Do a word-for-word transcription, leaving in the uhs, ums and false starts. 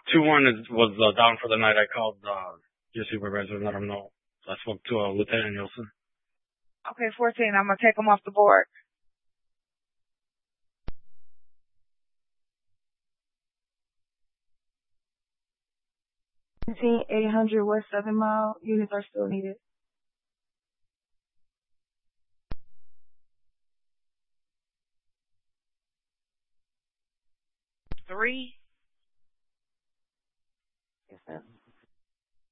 two one is, was uh, down for the night. I called uh, your supervisor and let him know. So I spoke to uh, Lieutenant Nielsen. Okay, fourteen. I'm gonna take him off the board. Fifteen eight hundred West Seven Mile. Units are still needed. Three. Yes, sir.